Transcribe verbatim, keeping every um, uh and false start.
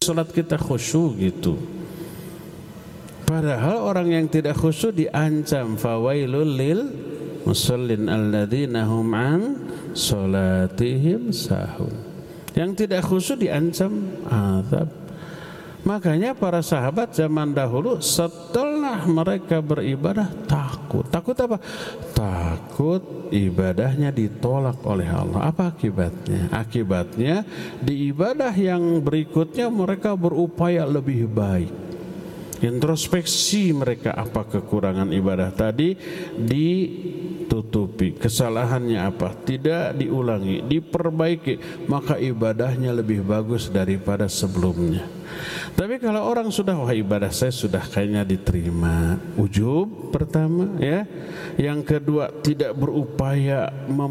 salat kita khusyuk gitu. Padahal orang yang tidak khusyuk diancam fawailul lil musallin alladzina hum an salatihim sahun. Yang tidak khusyuk diancam azab. Makanya para sahabat zaman dahulu setelah mereka beribadah takut. Takut apa? Takut ibadahnya ditolak oleh Allah. Apa akibatnya? Akibatnya di ibadah yang berikutnya mereka berupaya lebih baik. Introspeksi mereka, apa kekurangan ibadah tadi, ditutupi. Kesalahannya apa? Tidak diulangi, diperbaiki. Maka ibadahnya lebih bagus daripada sebelumnya. Tapi kalau orang sudah, wah ibadah saya sudah kayaknya diterima, ujub pertama ya. Yang kedua, tidak berupaya